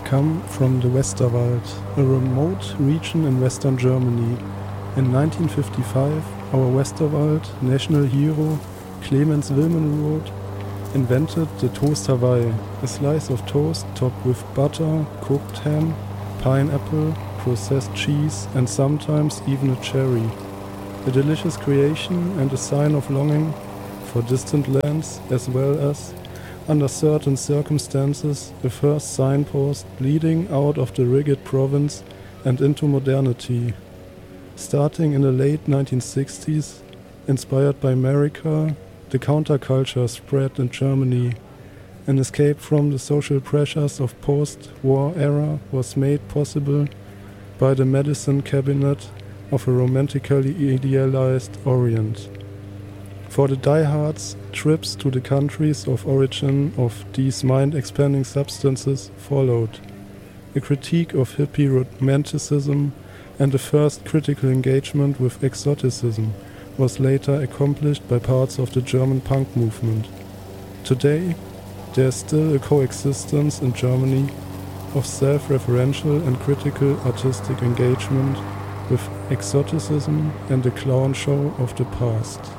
come from the Westerwald, a remote region in western Germany. In 1955, our Westerwald national hero, Clemens Wilmenrod, invented the Toast Hawaii, a slice of toast topped with butter, cooked ham, pineapple, processed cheese, and sometimes even a cherry. A delicious creation and a sign of longing for distant lands, as well as, under certain circumstances, the first signpost leading out of the rigid province and into modernity. Starting in the late 1960s, inspired by America, the counterculture spread in Germany. An escape from the social pressures of post-war era was made possible by the medicine cabinet of a romantically idealized Orient. For the diehards, trips to the countries of origin of these mind-expanding substances followed. A critique of hippie romanticism and the first critical engagement with exoticism was later accomplished by parts of the German punk movement. Today, there is still a coexistence in Germany of self-referential and critical artistic engagement with exoticism and the clown show of the past.